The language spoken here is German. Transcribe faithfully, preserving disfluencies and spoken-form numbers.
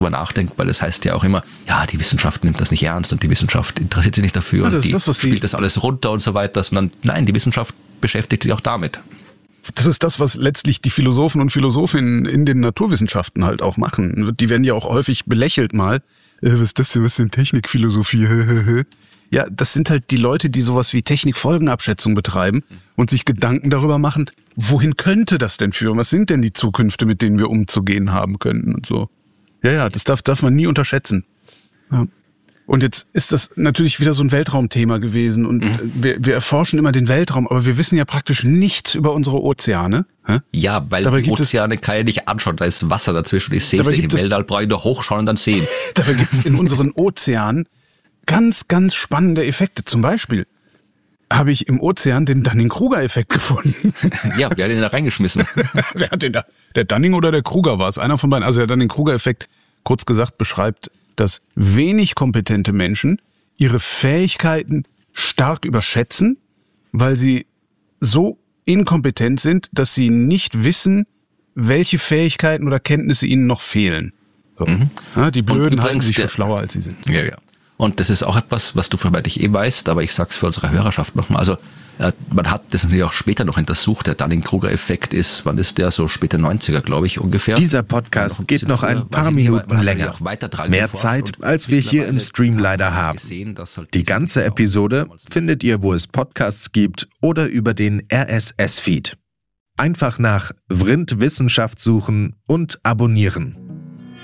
nachdenkt, weil es heißt ja auch immer, ja, die Wissenschaft nimmt das nicht ernst und die Wissenschaft interessiert sich nicht dafür ja, und die das, spielt das alles runter und so weiter, sondern nein, die Wissenschaft beschäftigt sich auch damit. Das ist das, was letztlich die Philosophen und Philosophinnen in den Naturwissenschaften halt auch machen. Die werden ja auch häufig belächelt mal. Äh, was ist das denn, was ist denn Technikphilosophie? Ja, das sind halt die Leute, die sowas wie Technikfolgenabschätzung betreiben und sich Gedanken darüber machen, wohin könnte das denn führen? Was sind denn die Zukünfte, mit denen wir umzugehen haben könnten und so. Ja, ja, das darf, darf man nie unterschätzen. Ja. Und jetzt ist das natürlich wieder so ein Weltraumthema gewesen und mhm. wir, wir erforschen immer den Weltraum, aber wir wissen ja praktisch nichts über unsere Ozeane. Hä? Ja, weil dabei die Ozeane kann ich nicht anschauen, da ist Wasser dazwischen, ich sehe es nicht. Im Weltall brauche ich nur hochschauen und dann sehen. Dabei gibt es in unseren Ozeanen ganz, ganz spannende Effekte. Zum Beispiel habe ich im Ozean den Dunning-Kruger-Effekt gefunden. Ja, wer hat den da reingeschmissen? Wer hat den da? Der Dunning oder der Kruger war es? Einer von beiden. Also der Dunning-Kruger-Effekt, kurz gesagt, beschreibt, dass wenig kompetente Menschen ihre Fähigkeiten stark überschätzen, weil sie so inkompetent sind, dass sie nicht wissen, welche Fähigkeiten oder Kenntnisse ihnen noch fehlen. So. Mhm. Ja, die Blöden halten sich für schlauer, als sie sind. Ja, ja. Und das ist auch etwas, was du vermutlich eh weißt, aber ich sag's für unsere Hörerschaft nochmal. Also äh, man hat das natürlich auch später noch untersucht. Der Dunning-Kruger-Effekt ist, wann ist der? So späte neunziger, glaube ich, ungefähr. Dieser Podcast geht noch ein paar Minuten länger. Mehr Zeit, als wir hier im Stream leider haben. Die ganze Episode findet ihr, wo es Podcasts gibt oder über den R S S-Feed. Einfach nach Vrindt Wissenschaft suchen und abonnieren.